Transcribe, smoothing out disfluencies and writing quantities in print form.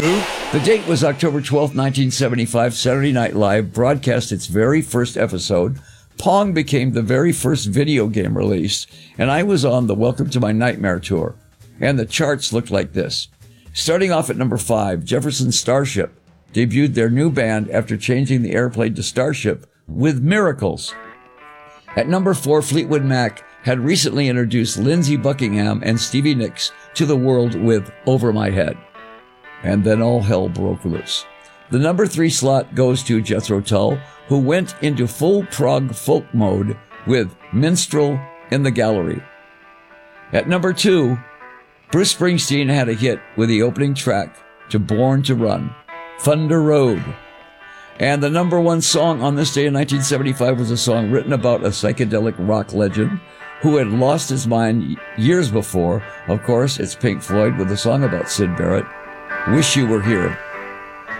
The date was October 12th, 1975. Saturday Night Live broadcast its very first episode. Pong became the very first video game released, and I was on the Welcome to My Nightmare tour. And the charts looked like this. Starting off at number 5, Jefferson Starship debuted their new band after changing the airplane to Starship with Miracles. At number 4, Fleetwood Mac had recently introduced Lindsey Buckingham and Stevie Nicks to the world with Over My Head. And then all hell broke loose. The number 3 slot goes to Jethro Tull, who went into full prog folk mode with Minstrel in the Gallery. At number 2, Bruce Springsteen had a hit with the opening track to Born to Run, Thunder Road. And the number 1 song on this day in 1975 was a song written about a psychedelic rock legend who had lost his mind years before. Of course, it's Pink Floyd with a song about Syd Barrett, Wish You Were Here.